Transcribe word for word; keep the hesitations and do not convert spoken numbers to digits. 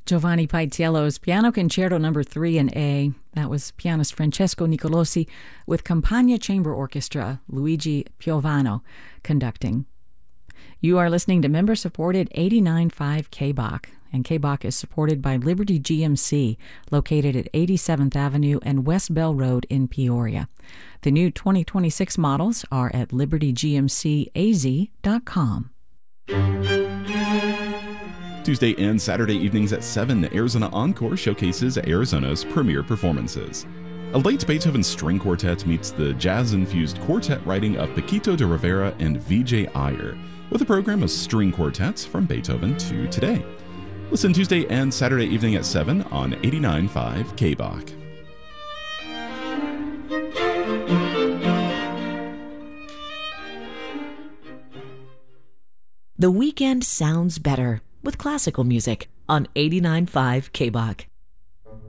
Giovanni Paisiello's Piano Concerto Number three in A. That was pianist Francesco Nicolosi with Campagna Chamber Orchestra, Luigi Piovano, conducting. You are listening to member-supported eighty-nine point five K B O C, and K B O C is supported by Liberty G M C, located at eighty-seventh Avenue and West Bell Road in Peoria. The new twenty twenty-six models are at liberty g m c a z dot com. Tuesday and Saturday evenings at seven, Arizona Encore showcases Arizona's premier performances. A late Beethoven string quartet meets the jazz-infused quartet writing of Paquito de Rivera and V J Iyer, with a program of string quartets from Beethoven to today. Listen Tuesday and Saturday evening at seven on eighty-nine point five K B O C. The weekend sounds better with classical music on eighty-nine point five K B O C.